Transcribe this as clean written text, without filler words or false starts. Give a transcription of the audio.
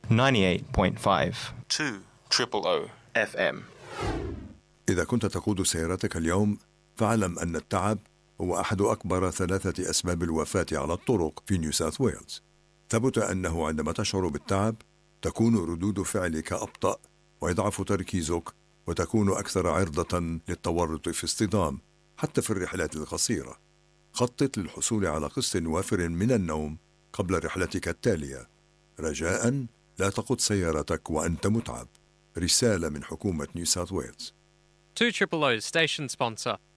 98.5 2 FM. إذا كنت تقود سيارتك اليوم فاعلم أن التعب هو أحد أكبر 3 أسباب الوفاة على الطرق في نيو ساوث ويلز. ثبت أنه عندما تشعر بالتعب تكون ردود فعلك أبطأ ويضعف تركيزك وتكون أكثر عرضة للتورط في اصطدام حتى في الرحلات القصيرة. خطط للحصول على قسط وافر من النوم قبل رحلتك التالية. رجاء لا تقود سيارتك وأنت متعب. رسالة من حكومة نيو ساوث ويلز. 2 Station sponsor.